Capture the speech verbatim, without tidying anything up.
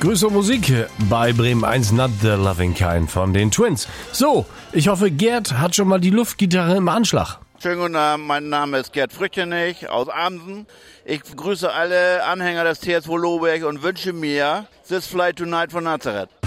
Grüße und Musik bei Bremen eins, Not the Loving Kind von den Twins. So, ich hoffe, Gerd hat schon mal die Luftgitarre im Anschlag. Schönen guten Abend, mein Name ist Gerd Früchtenich aus Amsen. Ich grüße alle Anhänger des T S V Lohberg und wünsche mir This Flight Tonight von Nazareth.